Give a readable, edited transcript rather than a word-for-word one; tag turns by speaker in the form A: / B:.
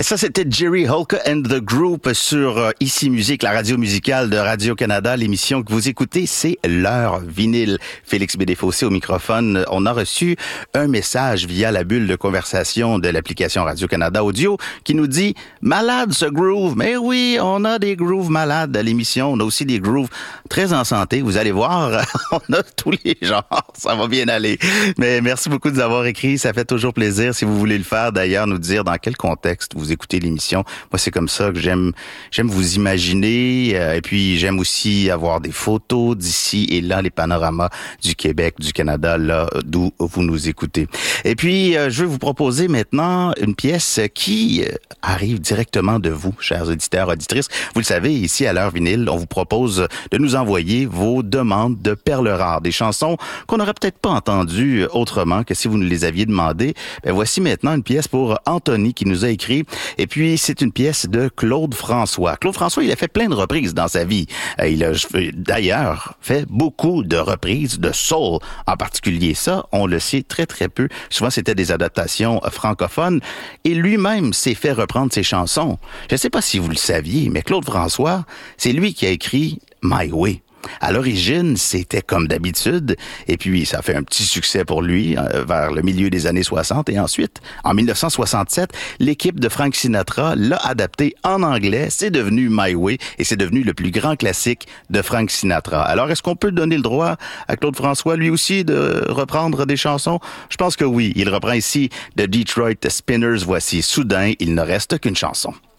A: Ça, c'était Jerry Holka and the Group sur Ici Musique, la radio musicale de Radio-Canada. L'émission que vous écoutez, c'est l'heure vinyle. Félix Bédéfossé au microphone. On a reçu un message via la bulle de conversation de l'application Radio-Canada Audio qui nous dit « Malade ce groove ». Mais oui, on a des grooves malades à l'émission. On a aussi des grooves très en santé. Vous allez voir, on a tous les genres. Ça va bien aller. Mais merci beaucoup de nous avoir écrit. Ça fait toujours plaisir. Si vous voulez le faire, d'ailleurs, nous dire dans quel contexte vous écoutez l'émission. Moi, c'est comme ça que j'aime vous imaginer. Et puis, j'aime aussi avoir des photos d'ici et là, les panoramas du Québec, du Canada, là d'où vous nous écoutez. Et puis, je vais vous proposer maintenant une pièce qui arrive directement de vous, chers auditeurs, auditrices. Vous le savez, ici, à l'heure vinyle, on vous propose de nous envoyer vos demandes de perles rares, des chansons qu'on n'aurait peut-être pas entendues autrement que si vous nous les aviez demandées. Ben, voici maintenant une pièce pour Anthony qui nous a écrit. Et puis, c'est une pièce de Claude François. Claude François, il a fait plein de reprises dans sa vie. Il a d'ailleurs fait beaucoup de reprises de soul en particulier. Ça, on le sait très, très peu. Souvent, c'était des adaptations francophones. Et lui-même s'est fait reprendre ses chansons. Je ne sais pas si vous le saviez, mais Claude François, c'est lui qui a écrit My Way. À l'origine, c'était comme d'habitude, et puis ça a fait un petit succès pour lui vers le milieu des années 60, et ensuite, en 1967, l'équipe de Frank Sinatra l'a adapté en anglais, c'est devenu My Way, et c'est devenu le plus grand classique de Frank Sinatra. Alors, est-ce qu'on peut donner le droit à Claude François, lui aussi, de reprendre des chansons? Je pense que oui. Il reprend ici de Detroit Spinners, voici Soudain, il ne reste qu'une chanson.